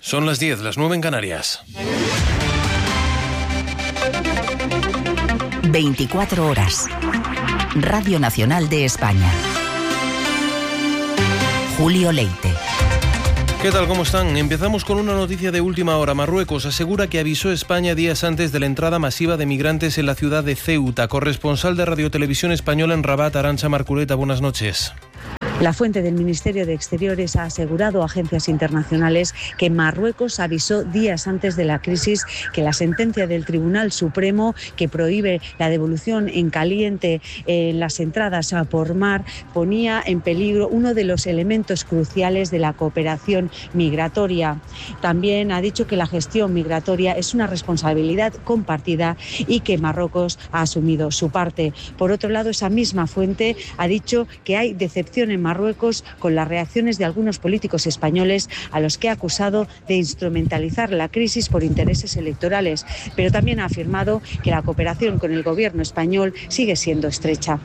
Son las 10, las 9 en Canarias. 24 horas. Radio Nacional de España. Julio Leite. ¿Qué tal? ¿Cómo están? Empezamos con una noticia de última hora. Marruecos asegura que avisó a España días antes de la entrada masiva de migrantes en la ciudad de Ceuta. Corresponsal de Radio Televisión Española en Rabat, Arantxa Marculeta, buenas noches. La fuente del Ministerio de Exteriores ha asegurado a agencias internacionales que Marruecos avisó días antes de la crisis que la sentencia del Tribunal Supremo que prohíbe la devolución en caliente en las entradas por mar ponía en peligro uno de los elementos cruciales de la cooperación migratoria. También ha dicho que la gestión migratoria es una responsabilidad compartida y que Marruecos ha asumido su parte. Por otro lado, esa misma fuente ha dicho que hay decepción en Marruecos con las reacciones de algunos políticos españoles a los que ha acusado de instrumentalizar la crisis por intereses electorales, pero también ha afirmado que la cooperación con el gobierno español sigue siendo estrecha.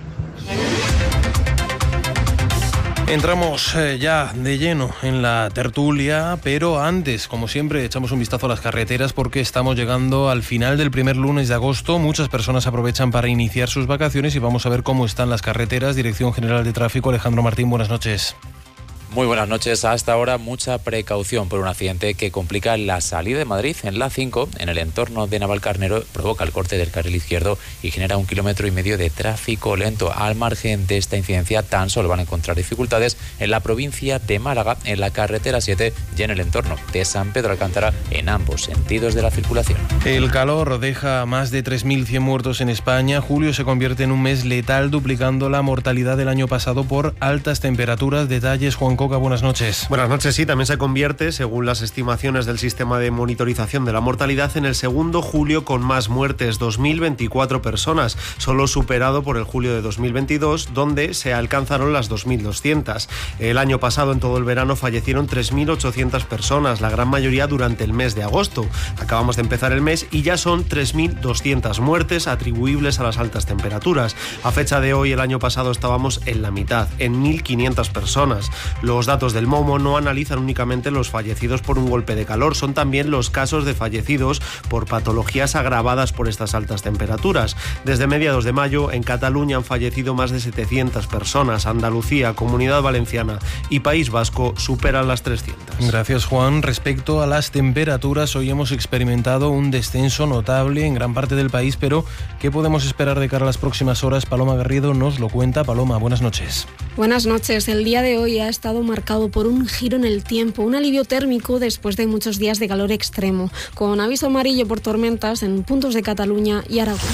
Entramos ya de lleno en la tertulia, pero antes, como siempre, echamos un vistazo a las carreteras porque estamos llegando al final del primer lunes de agosto. Muchas personas aprovechan para iniciar sus vacaciones y vamos a ver cómo están las carreteras. Dirección General de Tráfico, Alejandro Martín, buenas noches. Muy buenas noches. Hasta ahora mucha precaución por un accidente que complica la salida de Madrid en la A5 en el entorno de Navalcarnero, provoca el corte del carril izquierdo y genera 1,5 kilómetros de tráfico lento. Al margen de esta incidencia tan solo van a encontrar dificultades en la provincia de Málaga, en la carretera 7 y en el entorno de San Pedro Alcántara en ambos sentidos de la circulación. El calor deja más de 3.100 muertos en España. Julio se convierte en un mes letal, duplicando la mortalidad del año pasado por altas temperaturas. Detalles, Juan Coca, buenas noches. Buenas noches, sí, también se convierte, según las estimaciones del sistema de monitorización de la mortalidad, en el segundo julio con más muertes, 2.024 personas, solo superado por el julio de 2022, donde se alcanzaron las 2.200. El año pasado, en todo el verano, fallecieron 3.800 personas, la gran mayoría durante el mes de agosto. Acabamos de empezar el mes y ya son 3.200 muertes atribuibles a las altas temperaturas. A fecha de hoy, el año pasado estábamos en la mitad, en 1.500 personas. Los datos del MoMo no analizan únicamente los fallecidos por un golpe de calor, son también los casos de fallecidos por patologías agravadas por estas altas temperaturas. Desde mediados de mayo, en Cataluña han fallecido más de 700 personas. Andalucía, Comunidad Valenciana y País Vasco superan las 300. Gracias, Juan. Respecto a las temperaturas, hoy hemos experimentado un descenso notable en gran parte del país, pero ¿qué podemos esperar de cara a las próximas horas? Paloma Garrido nos lo cuenta. Paloma, buenas noches. Buenas noches. El día de hoy ha estado marcado por un giro en el tiempo, un alivio térmico después de muchos días de calor extremo, con aviso amarillo por tormentas en puntos de Cataluña y Aragón.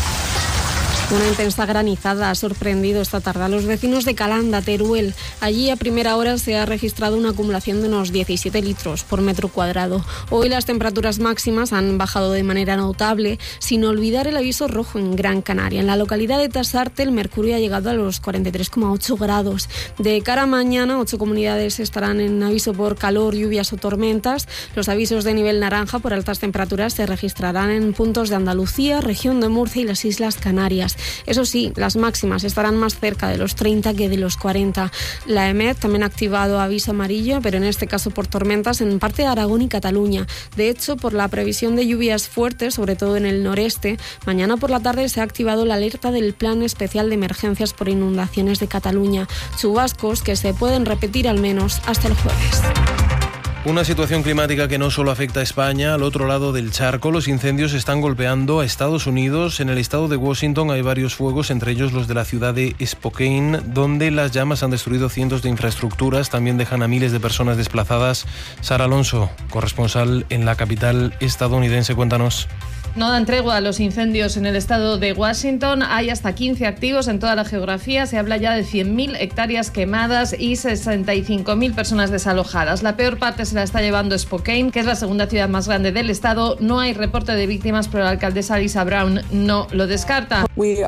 Una intensa granizada ha sorprendido esta tarde a los vecinos de Calanda, Teruel. Allí a primera hora se ha registrado una acumulación de unos 17 litros por metro cuadrado. Hoy las temperaturas máximas han bajado de manera notable, sin olvidar el aviso rojo en Gran Canaria. En la localidad de Tasarte el mercurio ha llegado a los 43,8 grados. De cara a mañana, 8 comunidades estarán en aviso por calor, lluvias o tormentas. Los avisos de nivel naranja por altas temperaturas se registrarán en puntos de Andalucía, región de Murcia y las Islas Canarias. Eso sí, las máximas estarán más cerca de los 30 que de los 40. La EMET también ha activado aviso amarillo, pero en este caso por tormentas en parte de Aragón y Cataluña. De hecho, por la previsión de lluvias fuertes, sobre todo en el noreste, mañana por la tarde se ha activado la alerta del Plan Especial de Emergencias por Inundaciones de Cataluña. Chubascos que se pueden repetir al menos hasta el jueves. Una situación climática que no solo afecta a España. Al otro lado del charco, los incendios están golpeando a Estados Unidos. En el estado de Washington hay varios fuegos, entre ellos los de la ciudad de Spokane, donde las llamas han destruido cientos de infraestructuras, también dejan a miles de personas desplazadas. Sara Alonso, corresponsal en la capital estadounidense, cuéntanos. No dan tregua a los incendios en el estado de Washington. Hay hasta 15 activos en toda la geografía. Se habla ya de 100.000 hectáreas quemadas y 65.000 personas desalojadas. La peor parte se la está llevando Spokane, que es la segunda ciudad más grande del estado. No hay reporte de víctimas, pero la alcaldesa Lisa Brown no lo descarta.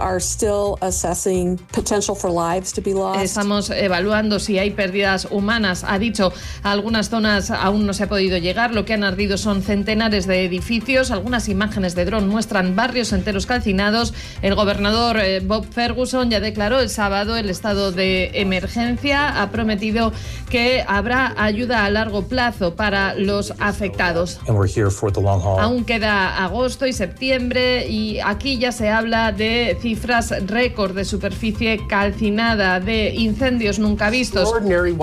Estamos evaluando si hay pérdidas humanas. Ha dicho, a algunas zonas aún no se ha podido llegar. Lo que han ardido son centenares de edificios. Algunas imágenes imágenes de dron muestran barrios enteros calcinados. El gobernador Bob Ferguson ya declaró el sábado el estado de emergencia. Ha prometido que habrá ayuda a largo plazo para los afectados. Aún queda agosto y septiembre y aquí ya se habla de cifras récord de superficie calcinada, de incendios nunca vistos.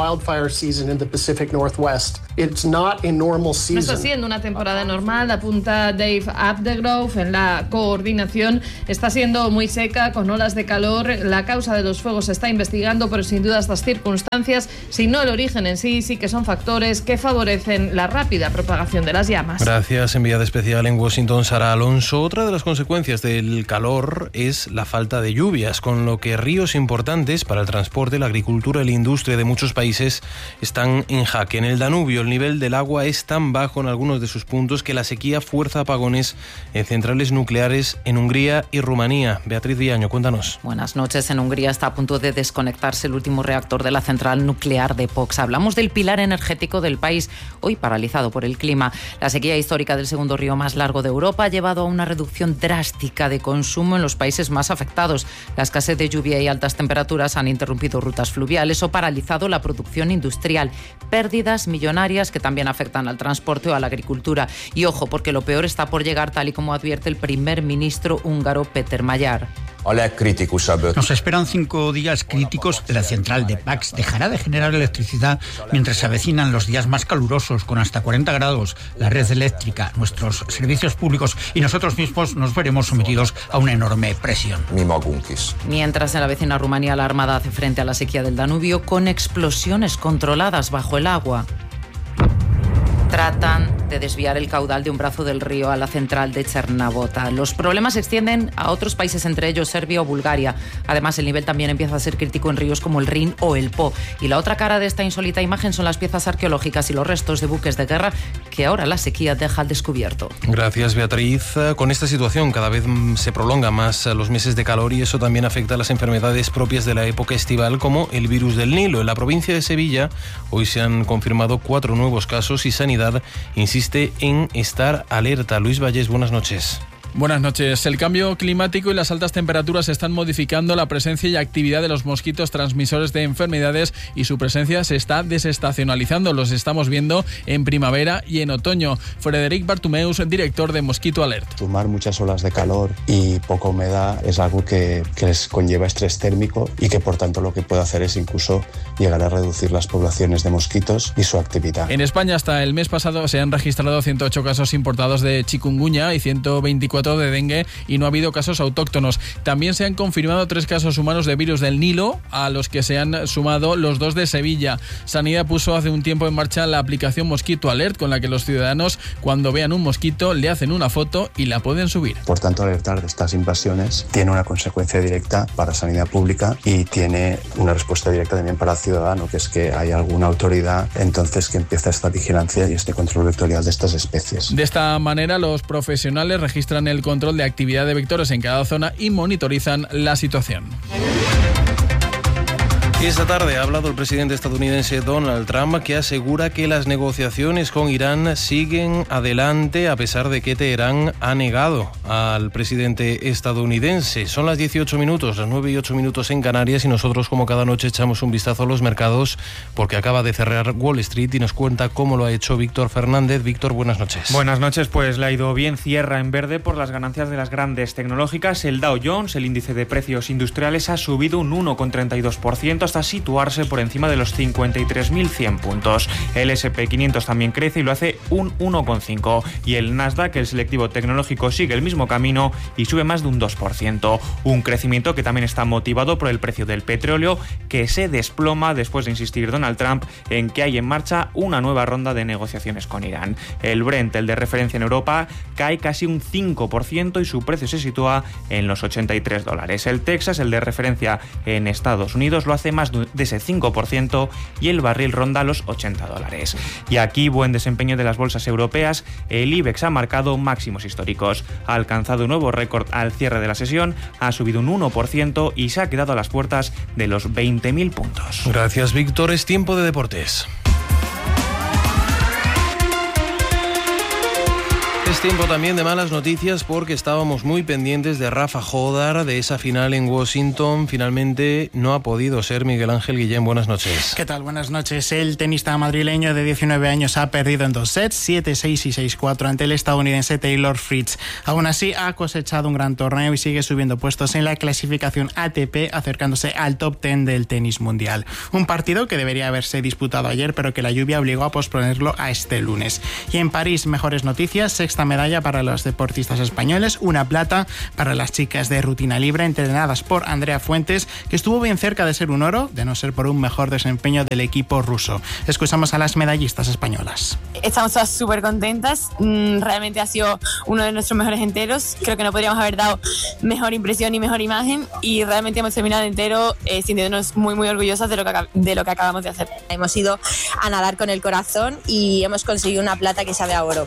No está siendo una temporada normal, apunta Dave Abdegrove en la coordinación. Está siendo muy seca, con olas de calor. La causa de los fuegos se está investigando, pero sin duda estas circunstancias, si no el origen en sí, sí que son factores que favorecen la rápida propagación de las llamas. Gracias, enviada especial en Washington, Sara Alonso. Otra de las consecuencias del calor es la falta de lluvias, con lo que ríos importantes para el transporte, la agricultura y la industria de muchos países están en jaque. En el Danubio, el nivel del agua es tan bajo en algunos de sus puntos que la sequía fuerza apagones en centrales nucleares en Hungría y Rumanía. Beatriz Villaño, cuéntanos. Buenas noches. En Hungría está a punto de desconectarse el último reactor de la central nuclear de Paux. Hablamos del pilar energético del país, hoy paralizado por el clima. La sequía histórica del segundo río más largo de Europa ha llevado a una reducción drástica de consumo en los países más afectados. La escasez de lluvia y altas temperaturas han interrumpido rutas fluviales o paralizado la producción industrial. Pérdidas millonarias que también afectan al transporte o a la agricultura. Y ojo, porque lo peor está por llegar, tal y como advierte el primer ministro húngaro Péter Magyar. Nos esperan 5 días críticos. La central de Paks dejará de generar electricidad mientras se avecinan los días más calurosos, con hasta 40 grados. La red eléctrica, nuestros servicios públicos y nosotros mismos nos veremos sometidos a una enorme presión. Mientras en la vecina Rumanía la Armada hace frente a la sequía del Danubio con explosiones controladas bajo el agua. Tratan de desviar el caudal de un brazo del río a la central de Chernavota. Los problemas se extienden a otros países, entre ellos Serbia o Bulgaria. Además, el nivel también empieza a ser crítico en ríos como el Rin o el Po. Y la otra cara de esta insólita imagen son las piezas arqueológicas y los restos de buques de guerra que ahora la sequía deja al descubierto. Gracias, Beatriz. Con esta situación cada vez se prolonga más los meses de calor y eso también afecta a las enfermedades propias de la época estival, como el virus del Nilo. En la provincia de Sevilla hoy se han confirmado 4 nuevos casos y Sanidad insiste en estar alerta. Luis Vallés, buenas noches. Buenas noches. El cambio climático y las altas temperaturas están modificando la presencia y actividad de los mosquitos transmisores de enfermedades y su presencia se está desestacionalizando. Los estamos viendo en primavera y en otoño. Frederic Bartumeus, director de Mosquito Alert. Sumar muchas olas de calor y poca humedad es algo que les conlleva estrés térmico y que por tanto lo que puede hacer es incluso llegar a reducir las poblaciones de mosquitos y su actividad. En España hasta el mes pasado se han registrado 108 casos importados de chikungunya y 124 de dengue y no ha habido casos autóctonos. También se han confirmado 3 casos humanos de virus del Nilo, a los que se han sumado los 2 de Sevilla. Sanidad puso hace un tiempo en marcha la aplicación Mosquito Alert, con la que los ciudadanos, cuando vean un mosquito, le hacen una foto y la pueden subir. Por tanto, alertar de estas invasiones tiene una consecuencia directa para sanidad pública y tiene una respuesta directa también para el ciudadano, que es que hay alguna autoridad entonces que empieza esta vigilancia y este control vectorial de estas especies. De esta manera, los profesionales registran el control de actividad de vectores en cada zona y monitorizan la situación. Esta tarde ha hablado el presidente estadounidense Donald Trump, que asegura que las negociaciones con Irán siguen adelante a pesar de que Teherán ha negado al presidente estadounidense. Son las 18 minutos, las 9 y 8 minutos en Canarias y nosotros como cada noche echamos un vistazo a los mercados porque acaba de cerrar Wall Street y nos cuenta cómo lo ha hecho Víctor Fernández. Víctor, buenas noches. Buenas noches, pues le ha ido bien, cierra en verde por las ganancias de las grandes tecnológicas. El Dow Jones, el índice de precios industriales, ha subido un 1,32% hasta situarse por encima de los 53.100 puntos. El S&P 500 también crece y lo hace un 1,5%. Y el Nasdaq, el selectivo tecnológico, sigue el mismo camino y sube más de un 2%. Un crecimiento que también está motivado por el precio del petróleo, que se desploma después de insistir Donald Trump en que hay en marcha una nueva ronda de negociaciones con Irán. El Brent, el de referencia en Europa, cae casi un 5% y su precio se sitúa en los $83. El Texas, el de referencia en Estados Unidos, lo hace más de ese 5% y el barril ronda los $80. Y aquí buen desempeño de las bolsas europeas. El IBEX ha marcado máximos históricos, ha alcanzado un nuevo récord al cierre de la sesión, ha subido un 1% y se ha quedado a las puertas de los 20.000 puntos. Gracias, Víctor. Es tiempo de deportes. Es tiempo también de malas noticias porque estábamos muy pendientes de Rafa Jodar, de esa final en Washington. Finalmente no ha podido ser. Miguel Ángel Guillén, buenas noches. ¿Qué tal? Buenas noches. El tenista madrileño de 19 años ha perdido en 2 sets, 7-6 y 6-4 ante el estadounidense Taylor Fritz. Aún así ha cosechado un gran torneo y sigue subiendo puestos en la clasificación ATP, acercándose al top 10 del tenis mundial. Un partido que debería haberse disputado ayer, pero que la lluvia obligó a posponerlo a este lunes. Y en París, mejores noticias: sexta medalla para los deportistas españoles, una plata para las chicas de rutina libre entrenadas por Andrea Fuentes, que estuvo bien cerca de ser un oro, de no ser por un mejor desempeño del equipo ruso. Escuchamos a las medallistas españolas. Estamos todas súper contentas, realmente ha sido uno de nuestros mejores enteros, creo que no podríamos haber dado mejor impresión y mejor imagen, y realmente hemos terminado el entero sintiéndonos muy muy orgullosas de lo que acabamos de hacer. Hemos ido a nadar con el corazón y hemos conseguido una plata que sabe a oro.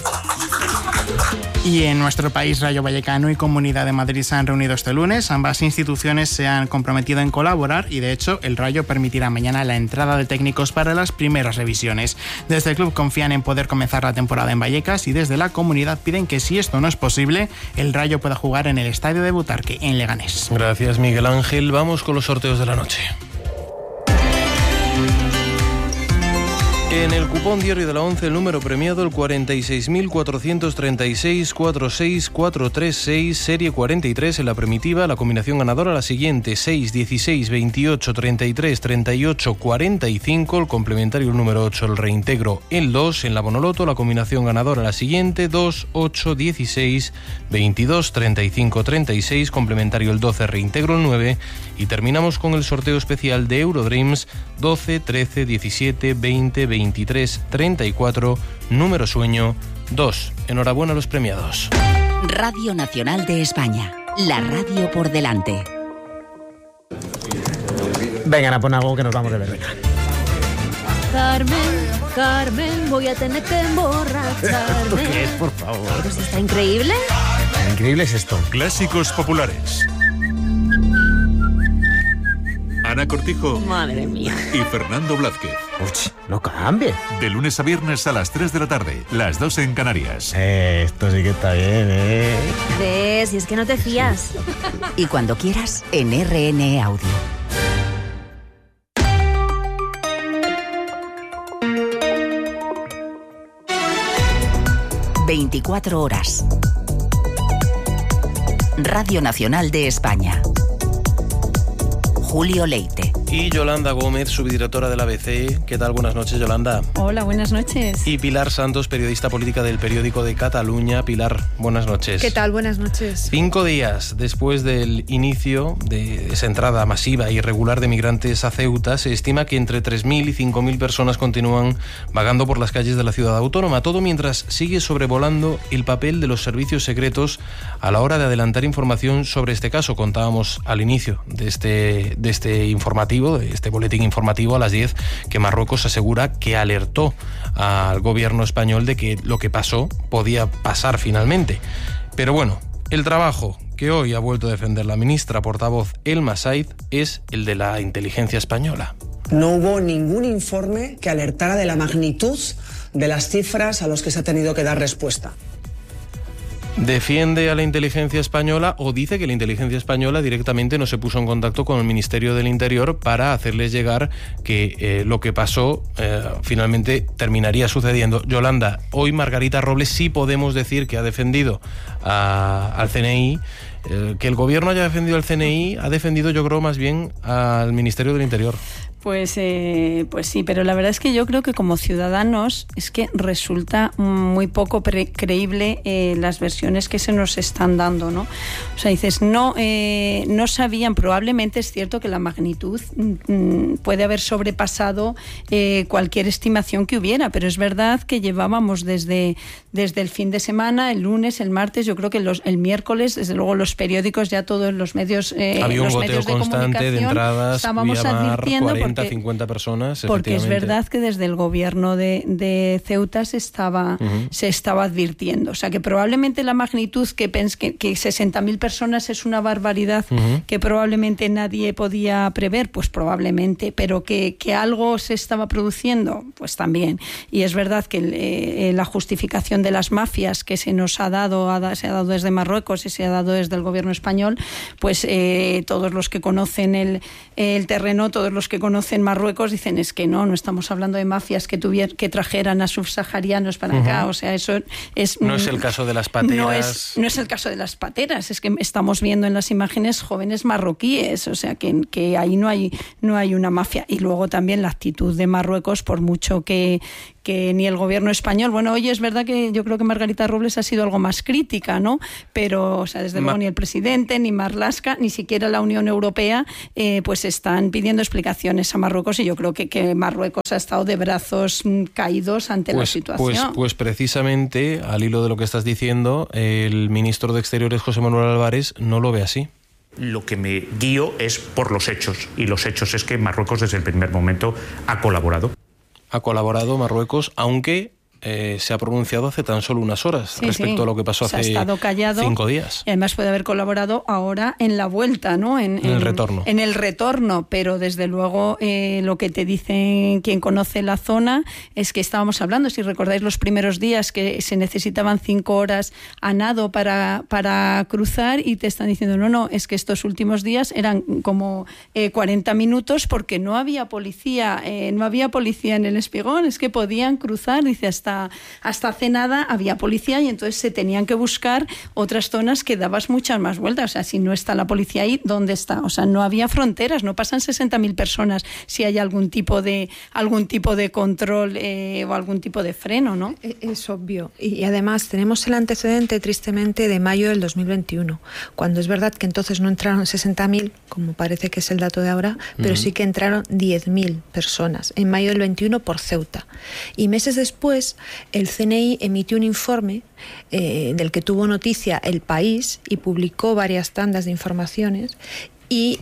Y en nuestro país, Rayo Vallecano y Comunidad de Madrid se han reunido este lunes. Ambas instituciones se han comprometido en colaborar y, de hecho, el Rayo permitirá mañana la entrada de técnicos para las primeras revisiones. Desde el club confían en poder comenzar la temporada en Vallecas y desde la comunidad piden que, si esto no es posible, el Rayo pueda jugar en el estadio de Butarque, en Leganés. Gracias, Miguel Ángel. Vamos con los sorteos de la noche. En el cupón diario de la 11, el número premiado, el 46.436-46436, serie 43. En la primitiva, la combinación ganadora, la siguiente: 6, 16, 28, 33, 38, 45. El complementario, el número 8, el reintegro, el 2. En la bonoloto, la combinación ganadora, la siguiente: 2, 8, 16, 22, 35, 36. Complementario, el 12, reintegro, el 9. Y terminamos con el sorteo especial de Eurodreams: 12, 13, 17, 20, 23, 34, número sueño 2. Enhorabuena a los premiados. Radio Nacional de España, la radio por delante. Venga, pon algo que nos vamos de verbeca. Carmen, voy a tener que emborracharme. ¿Esto qué es, por favor? Pues está increíble. Increíble es esto. Clásicos populares. Ana Cortijo. Madre mía. Y Fernando Blázquez. Uy, no cambie. De lunes a viernes a las 3 de la tarde, las 2 en Canarias. Esto sí que está bien, ¿eh? ¿Ves? Si es que no te fías. Y cuando quieras, en RN Audio. ...24 horas. Radio Nacional de España. Julio Leite. Y Yolanda Gómez, subdirectora del ABC. ¿Qué tal? Buenas noches, Yolanda. Hola, buenas noches. Y Pilar Santos, periodista política del periódico de Cataluña. Pilar, buenas noches. ¿Qué tal? Buenas noches. 5 días después del inicio de esa entrada masiva e irregular de migrantes a Ceuta, se estima que entre 3.000 y 5.000 personas continúan vagando por las calles de la ciudad autónoma. Todo mientras sigue sobrevolando el papel de los servicios secretos a la hora de adelantar información sobre este caso. Contábamos al inicio de este informativo, de este boletín informativo a las 10, que Marruecos asegura que alertó al gobierno español de que lo que pasó podía pasar finalmente. Pero bueno, el trabajo que hoy ha vuelto a defender la ministra portavoz Elma Said es el de la inteligencia española. No hubo ningún informe que alertara de la magnitud de las cifras a los que se ha tenido que dar respuesta. Defiende a la inteligencia española, o dice que la inteligencia española directamente no se puso en contacto con el Ministerio del Interior para hacerles llegar que lo que pasó finalmente terminaría sucediendo. Yolanda, hoy Margarita Robles sí podemos decir que ha defendido al CNI. Que el gobierno haya defendido al CNI ha defendido, yo creo, más bien al Ministerio del Interior. Pues sí, pero la verdad es que yo creo que como ciudadanos es que resulta muy poco creíble las versiones que se nos están dando, ¿no? O sea, dices, no sabían, probablemente es cierto que la magnitud puede haber sobrepasado cualquier estimación que hubiera, pero es verdad que llevábamos desde el fin de semana, el lunes, el martes, yo creo que el miércoles, desde luego los periódicos, ya todos los medios, había un los goteo medios de constante comunicación, de entradas, estábamos advirtiendo, 40, 40, 50 personas. Porque es verdad que desde el gobierno de Ceuta se estaba advirtiendo. O sea, que probablemente la magnitud que 60.000 personas es una barbaridad que probablemente nadie podía prever, pues probablemente, pero que algo se estaba produciendo, pues también. Y es verdad que la justificación de las mafias que se nos se ha dado desde Marruecos y se ha dado desde el gobierno español, pues todos los que conocen el terreno, todos los que conocen Marruecos dicen es que no estamos hablando de mafias que trajeran a subsaharianos para acá, o sea, eso es... No es el caso de las pateras. No es el caso de las pateras, es que estamos viendo en las imágenes jóvenes marroquíes, o sea, que ahí no hay una mafia. Y luego también la actitud de Marruecos, por mucho que ni el gobierno español, bueno, oye, es verdad que yo creo que Margarita Robles ha sido algo más crítica, ¿no? Pero, o sea, desde luego ni el presidente, ni Marlaska, ni siquiera la Unión Europea, pues están pidiendo explicaciones a Marruecos, y yo creo que Marruecos ha estado de brazos caídos ante la situación. Pues precisamente, al hilo de lo que estás diciendo, el ministro de Exteriores, José Manuel Álvarez, no lo ve así. Lo que me guío es por los hechos, y los hechos es que Marruecos desde el primer momento ha colaborado. Ha colaborado Marruecos, aunque se ha pronunciado hace tan solo unas horas respecto a lo que pasó hace 5 días. Y además puede haber colaborado ahora en la vuelta, ¿no? En el retorno. En el retorno, pero desde luego lo que te dicen quien conoce la zona es que estábamos hablando, si recordáis los primeros días, que se necesitaban 5 horas a nado para cruzar, y te están diciendo no, es que estos últimos días eran como 40 minutos porque no había policía en el Espigón, es que podían cruzar, dice, hasta hace nada había policía, y entonces se tenían que buscar otras zonas que dabas muchas más vueltas. O sea, si no está la policía ahí, ¿dónde está? O sea, no había fronteras, no pasan 60.000 personas si hay algún tipo de control o algún tipo de freno, ¿no? Es obvio. Y además tenemos el antecedente, tristemente, de mayo del 2021, cuando es verdad que entonces no entraron 60.000, como parece que es el dato de ahora, pero sí que entraron 10.000 personas en mayo del 21 por Ceuta. Y meses después, el CNI emitió un informe del que tuvo noticia El País y publicó varias tandas de informaciones, y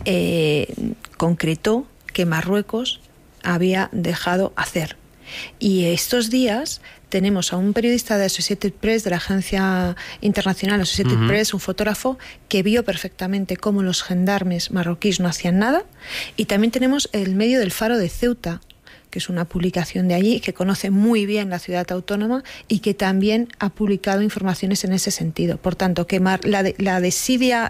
concretó que Marruecos había dejado hacer. Y estos días tenemos a un periodista de Associated Press, de la agencia internacional Associated Press, un fotógrafo, que vio perfectamente cómo los gendarmes marroquíes no hacían nada. Y también tenemos el medio del Faro de Ceuta, que es una publicación de allí, que conoce muy bien la ciudad autónoma y que también ha publicado informaciones en ese sentido. Por tanto, que la desidia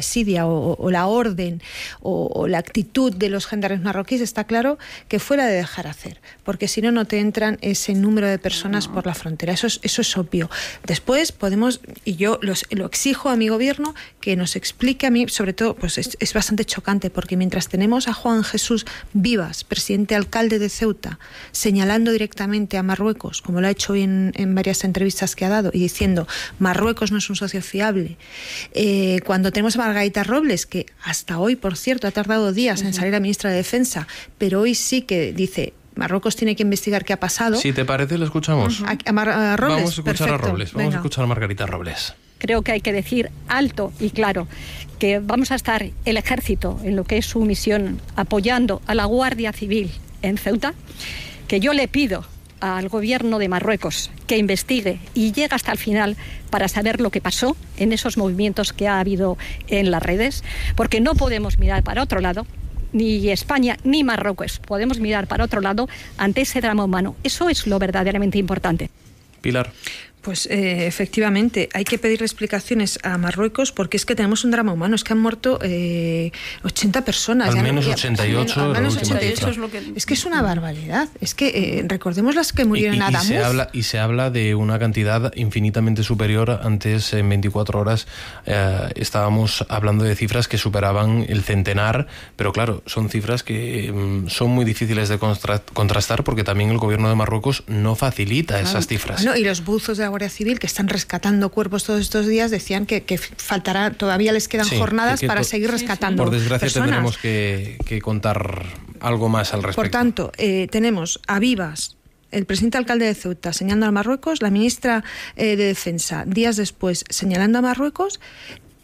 o la orden o la actitud de los gendarmes marroquíes está claro que fue la de dejar hacer, porque si no te entran ese número de personas por la frontera. Eso es obvio. Después podemos, y yo lo exijo a mi gobierno, que nos explique. A mí, sobre todo, pues es bastante chocante, porque mientras tenemos a Juan Jesús Vivas, presidente alcalde de Ceuta, señalando directamente a Marruecos, como lo ha hecho hoy en varias entrevistas que ha dado, y diciendo Marruecos no es un socio fiable, cuando tenemos a Margarita Robles, que hasta hoy, por cierto, ha tardado días en salir a ministra de Defensa, pero hoy sí que dice Marruecos tiene que investigar qué ha pasado. Si te parece, lo escuchamos. A Robles. Vamos a escuchar a Robles. Vamos Venga. a escuchar a Margarita Robles. Creo que hay que decir alto y claro que vamos a estar el ejército en lo que es su misión apoyando a la Guardia Civil en Ceuta, que yo le pido al gobierno de Marruecos que investigue y llegue hasta el final para saber lo que pasó en esos movimientos que ha habido en las redes, porque no podemos mirar para otro lado, ni España ni Marruecos podemos mirar para otro lado ante ese drama humano. Eso es lo verdaderamente importante. Pilar. Pues efectivamente, hay que pedir explicaciones a Marruecos, porque es que tenemos un drama humano, es que han muerto 80 personas. Al menos 88. Al menos 88 es que es una barbaridad. Es que recordemos las que murieron en Adamuz. Se habla de una cantidad infinitamente superior. Antes, en 24 horas, estábamos hablando de cifras que superaban el centenar, pero claro, son cifras que son muy difíciles de contrastar, porque también el gobierno de Marruecos no facilita esas cifras. Bueno, y los buzos de la Guardia Civil, que están rescatando cuerpos todos estos días, decían que faltará, todavía les quedan jornadas para seguir rescatando Por desgracia personas. Tendremos que contar algo más al respecto. Por tanto, tenemos a Vivas, el presidente alcalde de Ceuta, señalando a Marruecos, la ministra de Defensa días después señalando a Marruecos,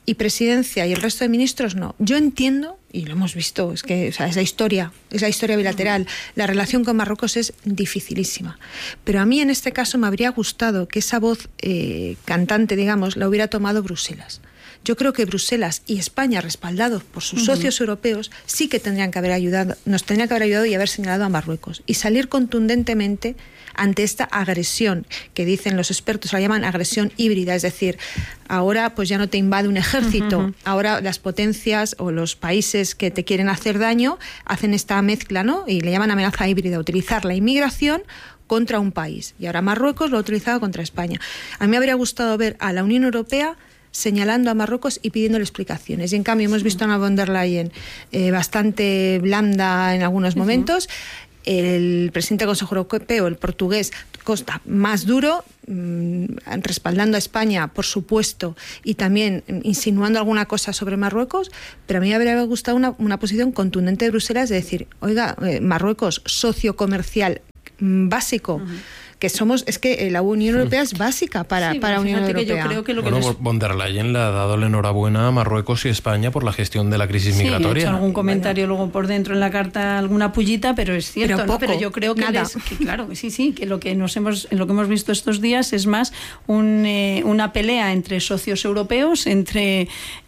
y presidencia y el resto de ministros no. Yo entiendo, y lo hemos visto, es que, o sea, es la historia bilateral. La relación con Marruecos es dificilísima. Pero a mí en este caso me habría gustado que esa voz cantante, digamos, la hubiera tomado Bruselas. Yo creo que Bruselas y España, respaldados por sus socios europeos, sí que tendrían que haber ayudado, nos tendrían que haber ayudado y haber señalado a Marruecos y salir contundentemente ante esta agresión que dicen los expertos, la llaman agresión híbrida, es decir, ahora pues ya no te invade un ejército, ahora las potencias o los países que te quieren hacer daño hacen esta mezcla, ¿no? Y le llaman amenaza híbrida, utilizar la inmigración contra un país. Y ahora Marruecos lo ha utilizado contra España. A mí me habría gustado ver a la Unión Europea señalando a Marruecos y pidiéndole explicaciones. Y en cambio hemos visto a una von der Leyen bastante blanda en algunos momentos. El presidente del Consejo Europeo, el portugués, Costa, más duro, respaldando a España, por supuesto, y también insinuando alguna cosa sobre Marruecos, pero a mí me habría gustado una posición contundente de Bruselas de decir, oiga, Marruecos, socio comercial básico, que somos, es que la Unión Europea es básica para la Unión Europea. Yo creo que von der Leyen le ha dado la enhorabuena a Marruecos y España por la gestión de la crisis migratoria. Le he hecho algún comentario luego por dentro en la carta, alguna pullita, pero es cierto, pero, ¿no? Pero yo creo que, claro, que sí, que lo que hemos visto estos días es más una pelea entre socios europeos, entre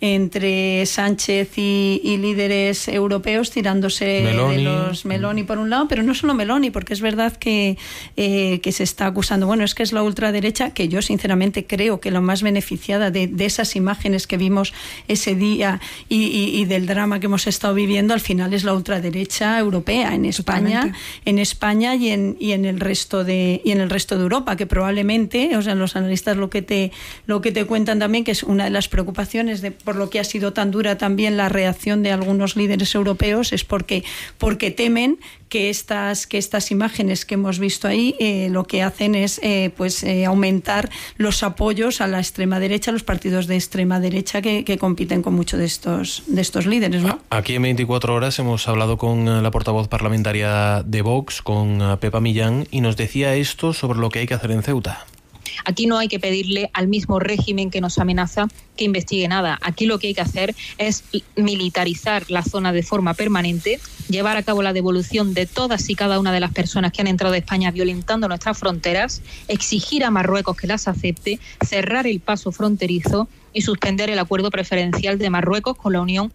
Sánchez y líderes europeos tirándose Meloni. De los Meloni por un lado, pero no solo Meloni, porque es verdad que se está acusando, bueno, es que es la ultraderecha, que yo sinceramente creo que lo más beneficiada de esas imágenes que vimos ese día y del drama que hemos estado viviendo, al final es la ultraderecha europea en España, y en el resto de Europa, que probablemente, o sea, los analistas lo que te cuentan también, que es una de las preocupaciones por lo que ha sido tan dura también la reacción de algunos líderes europeos, es porque temen que estas imágenes que hemos visto ahí lo que hacen es aumentar los apoyos a la extrema derecha, a los partidos de extrema derecha que compiten con muchos de estos líderes, ¿no? Aquí en 24 horas hemos hablado con la portavoz parlamentaria de Vox, con Pepa Millán, y nos decía esto sobre lo que hay que hacer en Ceuta. Aquí no hay que pedirle al mismo régimen que nos amenaza que investigue nada. Aquí lo que hay que hacer es militarizar la zona de forma permanente, llevar a cabo la devolución de todas y cada una de las personas que han entrado a España violentando nuestras fronteras, exigir a Marruecos que las acepte, cerrar el paso fronterizo y suspender el acuerdo preferencial de Marruecos con la Unión.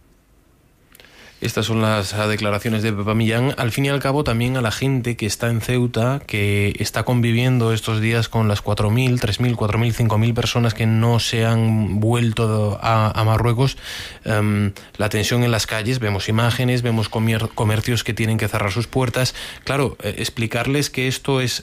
Estas son las declaraciones de Pepa Millán. Al fin y al cabo, también a la gente que está en Ceuta, que está conviviendo estos días con las 4.000, 3.000, 4.000, 5.000 personas que no se han vuelto a Marruecos, la tensión en las calles, vemos imágenes, vemos comercios que tienen que cerrar sus puertas. Claro, explicarles que esto es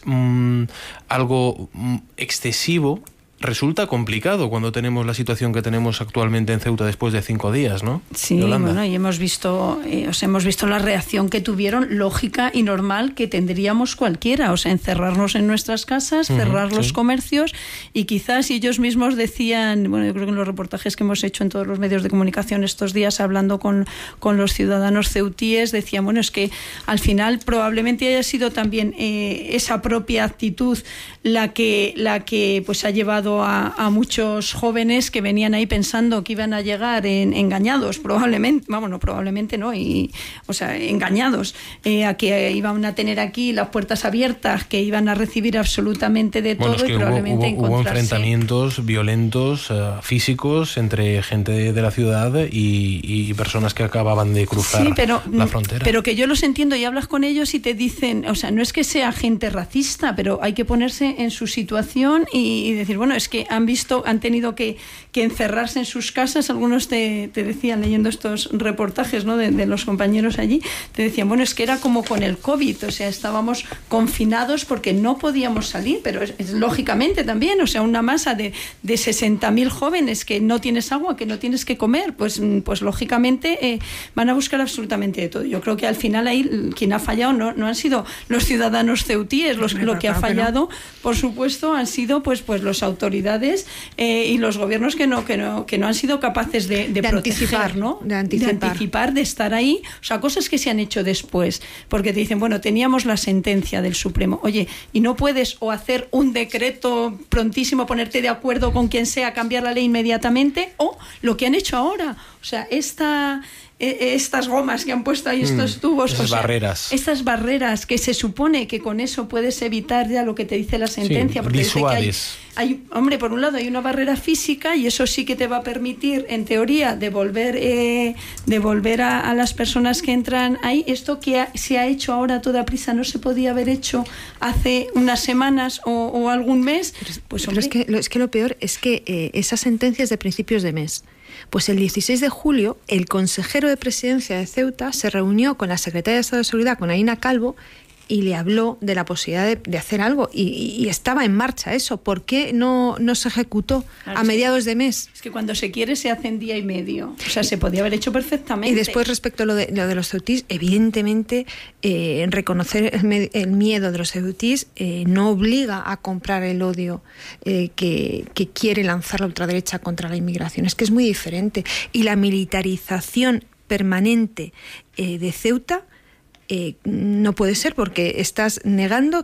algo excesivo resulta complicado cuando tenemos la situación que tenemos actualmente en Ceuta después de 5 días, ¿no? Sí, Yolanda. bueno, y hemos visto la reacción que tuvieron, lógica y normal, que tendríamos cualquiera, o sea, encerrarnos en nuestras casas, cerrar los comercios, y quizás ellos mismos decían, bueno, yo creo que en los reportajes que hemos hecho en todos los medios de comunicación estos días, hablando con los ciudadanos ceutíes, decían, bueno, es que al final probablemente haya sido también esa propia actitud la que pues ha llevado a muchos jóvenes que venían ahí pensando que iban a llegar engañados, probablemente, engañados, a que iban a tener aquí las puertas abiertas, que iban a recibir absolutamente de todo, es que y probablemente hubo enfrentamientos violentos, físicos, entre gente de la ciudad y personas que acababan de cruzar la frontera. Pero que yo los entiendo, y hablas con ellos y te dicen, o sea, no es que sea gente racista, pero hay que ponerse en su situación y decir, bueno, es que han tenido que encerrarse en sus casas. Algunos te decían, leyendo estos reportajes, ¿no?, de los compañeros allí, te decían, bueno, es que era como con el COVID, o sea, estábamos confinados porque no podíamos salir, pero es lógicamente también, o sea, una masa de 60.000 jóvenes que no tienes agua, que no tienes que comer, pues lógicamente van a buscar absolutamente de todo. Yo creo que al final ahí quien ha fallado no han sido los ciudadanos ceutíes, lo que ha fallado, por supuesto, han sido pues los autores autoridades y los gobiernos que no han sido capaces de proteger, ¿no? De anticipar, de estar ahí. O sea, cosas que se han hecho después, porque te dicen, bueno, teníamos la sentencia del Supremo. Oye, y no puedes o hacer un decreto prontísimo, ponerte de acuerdo con quien sea, cambiar la ley inmediatamente, o lo que han hecho ahora. O sea, estas gomas que han puesto ahí, estos tubos, estas barreras que se supone que con eso puedes evitar ya lo que te dice la sentencia, porque dice que hay, hombre, por un lado hay una barrera física y eso sí que te va a permitir, en teoría, devolver a las personas que entran ahí. Esto que se ha hecho ahora a toda prisa no se podía haber hecho hace unas semanas o algún mes. Pues hombre, pero es que lo peor es que esa sentencia es de principios de mes. Pues el 16 de julio, el consejero de presidencia de Ceuta se reunió con la secretaria de Estado de Seguridad, con Aina Calvo, y le habló de la posibilidad de hacer algo. Y estaba en marcha eso. ¿Por qué no se ejecutó a mediados de mes? Es que cuando se quiere se hace en día y medio. O sea, se podía haber hecho perfectamente. Y después, respecto a lo de los ceutís, evidentemente, reconocer el miedo de los ceutís no obliga a comprar el odio que quiere lanzar la ultraderecha contra la inmigración. Es que es muy diferente. Y la militarización permanente de Ceuta no puede ser, porque estás negando